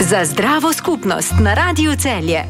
Za zdravo skupnost na Radiu Celje.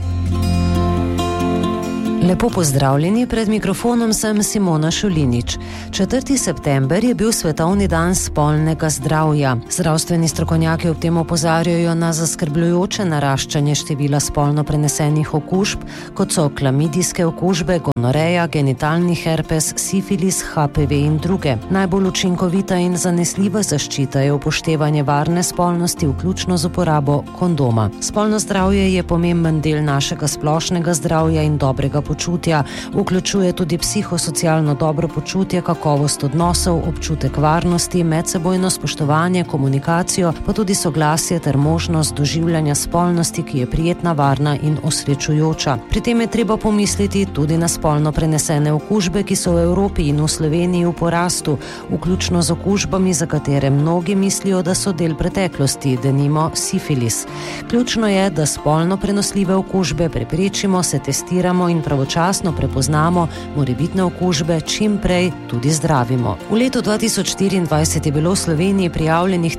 Lepo pozdravljeni, pred mikrofonom sem Simona Šulinič. 4. september je bil svetovni dan spolnega zdravja. Zdravstveni strokovnjaki ob tem opozarjajo na zaskrbljujoče naraščanje števila spolno prenesenih okužb, kot so klamidijske okužbe, gonoreja, genitalni herpes, sifilis, HPV in druge. Najbolj učinkovita in zanesljiva zaščita je upoštevanje varne spolnosti, vključno z uporabo kondoma. Spolno zdravje je pomemben del našega splošnega zdravja in dobrega počutja, vključuje tudi psihosocialno dobro počutje, kakovost odnosov, občutek varnosti, medsebojno spoštovanje, komunikacijo, pa tudi soglasje ter možnost doživljanja spolnosti, ki je prijetna, varna in osrečujoča. Pri tem je treba pomisliti tudi na spolno prenesene okužbe, ki so v Evropi in v Sloveniji v porastu, vključno z okužbami, za katere mnogi mislijo, da so del preteklosti, denimo sifilis. Ključno je, da spolno prenosljive okužbe preprečimo, se testiramo in pravočasno prepoznamo, morebitne okužbe čim prej tudi zdravimo. V letu 2024 je bilo v Sloveniji prijavljenih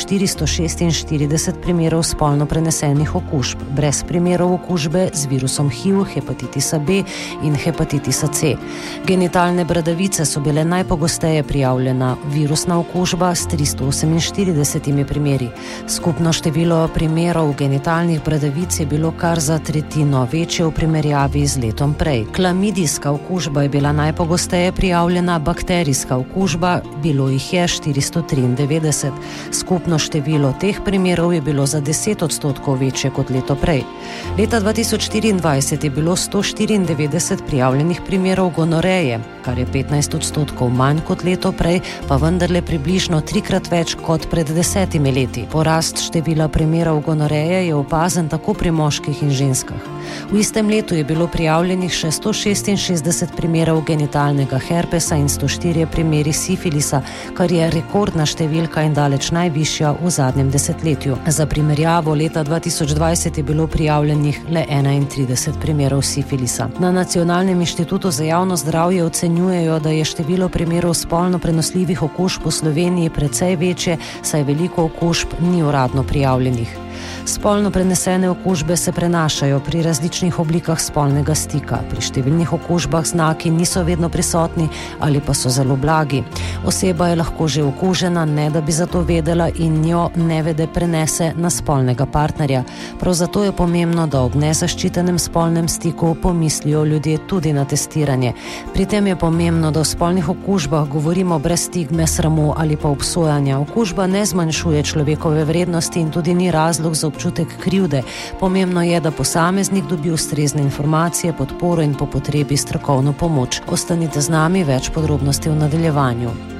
1446 primerov spolno prenesenih okužb, brez primerov okužbe z virusom HIV, hepatitisa B in hepatitisa C. Genitalne bradavice so bile najpogosteje prijavljena virusna okužba s 348 primeri. Skupno število primerov genitalnih bradavic je bilo kar za tretjino večje v primerjavi z letom prej. Klamidijska okužba je bila najpogosteje prijavljena, bakterijska okužba, bilo jih je 493. Skupno število teh primerov je bilo za 10% večje kot leto prej. Leta 2024 je bilo 194 prijavljenih primerov gonoreje, kar je 15% manj kot leto prej, pa vendarle približno 3-krat več kot pred 10 leti. Porast števila primerov gonoreje je opazen tako pri moških in ženskah. V istem letu je bilo prijavljenih še 166 primerov genitalnega herpesa in 104 primeri sifilisa, kar je rekordna številka in daleč najvišja v zadnjem desetletju. Za primerjavo, leta 2020 je bilo prijavljenih le 31 primerov sifilisa. Na Nacionalnem inštitutu za javno zdravje ocenjujejo, da je število primerov spolno prenosljivih okužb v Sloveniji precej večje, saj veliko okužb ni uradno prijavljenih. Spolno prenesene okužbe se prenašajo pri različnih oblikah spolnega stika. Pri številnih okužbah znaki niso vedno prisotni ali pa so zelo blagi. Oseba je lahko že okužena, ne da bi za to vedela, in njo nevede prenese na spolnega partnerja. Prav zato je pomembno, da ob nezaščitenem spolnem stiku pomislijo ljudje tudi na testiranje. Pri tem je pomembno, da o spolnih okužbah govorimo brez stigme, sramu ali pa obsojanja. Okužba ne zmanjšuje človekove vrednosti in tudi ni razlog za občutek krivde. Pomembno je, da posameznik dobi ustrezne informacije, podporo in po potrebi strokovno pomoč. Ostanite z nami, več podrobnosti v nadaljevanju.